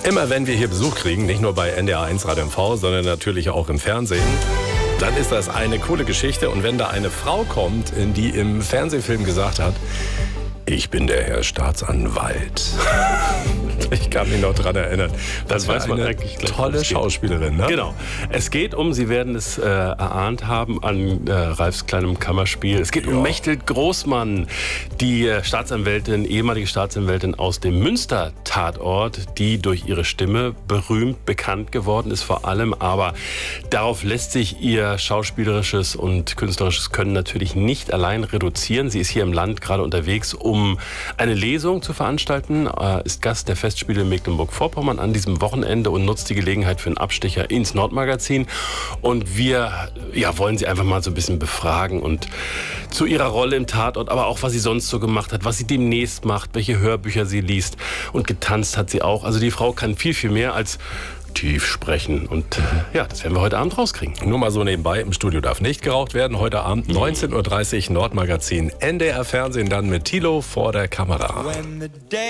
Immer wenn wir hier Besuch kriegen, nicht nur bei NDR1 Radio MV, sondern natürlich auch im Fernsehen, dann ist das eine coole Geschichte. Und wenn da eine Frau kommt, die im Fernsehfilm gesagt hat, ich bin der Herr Staatsanwalt. Ich kann mich noch daran erinnern. Das war eine eigentlich tolle Schauspielerin, ne? Genau. Es geht um, Sie werden es erahnt haben, an Ralfs kleinem Kammerspiel. Es geht um Mechthild Großmann, die Staatsanwältin, ehemalige Staatsanwältin aus dem Münster-Tatort, die durch ihre Stimme berühmt bekannt geworden ist vor allem. Aber darauf lässt sich ihr schauspielerisches und künstlerisches Können natürlich nicht allein reduzieren. Sie ist hier im Land gerade unterwegs, um eine Lesung zu veranstalten, ist Gast der Festspiele in Mecklenburg-Vorpommern an diesem Wochenende und nutzt die Gelegenheit für einen Abstecher ins Nordmagazin. Und wir wollen sie einfach mal so ein bisschen befragen und zu ihrer Rolle im Tatort, aber auch was sie sonst so gemacht hat, was sie demnächst macht, welche Hörbücher sie liest, und getanzt hat sie auch. Also die Frau kann viel, viel mehr als tief sprechen. Und das werden wir heute Abend rauskriegen. Nur mal so nebenbei, im Studio darf nicht geraucht werden. Heute Abend 19:30 Uhr Nordmagazin, NDR Fernsehen, dann mit Thilo vor der Kamera.